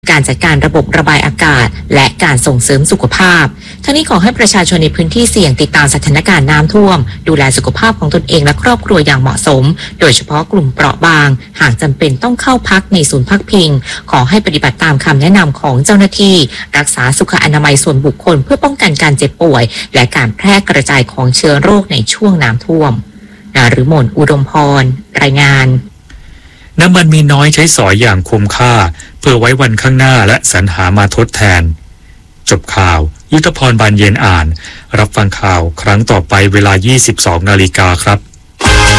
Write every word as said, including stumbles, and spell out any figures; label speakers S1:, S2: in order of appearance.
S1: การจัดการระบบระบายอากาศและการส่งเสริมสุขภาพทั้งนี้ขอให้ประชาชนในพื้นที่เสี่ยงติดตามสถานการณ์น้ำท่วมดูแลสุขภาพของตนเองและครอบครัวอย่างเหมาะสมโดยเฉพาะกลุ่มเปราะบางหากจำเป็นต้องเข้าพักในศูนย์พักพิงขอให้ปฏิบัติตามคำแนะนำของเจ้าหน้าที่รักษาสุขอนามัยส่วนบุคคลเพื่อป้องกันการเจ็บป่วยและการแพร่กระจายของเชื้อโรคในช่วงน้ำท่วมนฤมลอุดมพรรายงาน
S2: น้ำมันมีน้อยใช้สอยอย่างคุ้มค่าเพื่อไว้วันข้างหน้าและสรรหามาทดแทนจบข่าวยุทธพรบานเย็นอ่านรับฟังข่าวครั้งต่อไปเวลา ยี่สิบสองนาฬิกาครับ